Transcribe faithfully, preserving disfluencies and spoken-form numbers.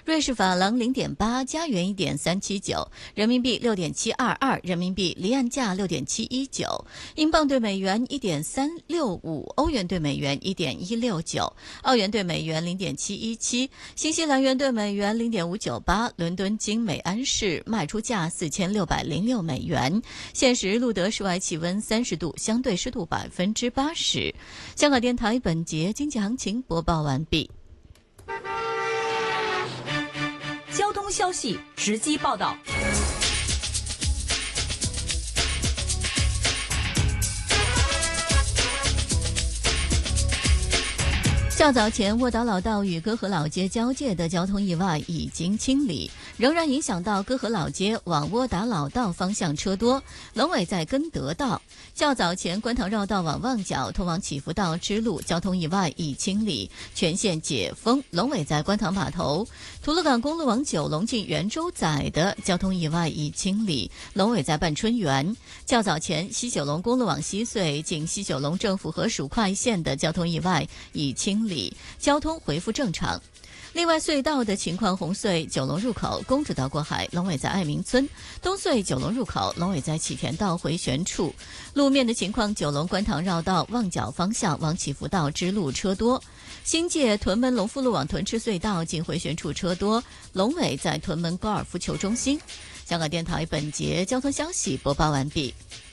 瑞士法郎零点八，加元一点三七九，人民币六点七二二，人民币离岸价六点七一九，英镑对美元一点三六五，欧元对美元一点一六九，澳元对美元零点七一七，新西兰元对美元零点五九八。伦敦金每安士卖出价四千六百零六美元。现时录得室外气温三十度，相对湿度百分之八十。香港电台本节经济行情播报完毕。 交通消息直击报道。 较早前，沃达老道与歌和老街交界的交通意外已经清理，仍然影响到歌和老街往沃达老道方向车多。龙尾在根德道。较早前，观塘绕道往旺角通往祈福道支路交通意外已清理，全线解封。龙尾在观塘码头。吐露港公路往九龙进圆洲仔的交通意外已清理，龙尾在半春园。较早前，西九龙公路往西隧经西九龙政府和属快线的交通意外已清理，交通恢复正常。另外隧道的情况，红隧九龙入口公主道过海，龙尾在爱民村；东隧九龙入口龙尾在启田道回旋处。路面的情况，九龙观塘绕道旺角方向往祈福道支路车多，新界屯门龙富路往屯赤隧道进回旋处车多，龙尾在屯门高尔夫球中心。香港电台本节交通消息播报完毕。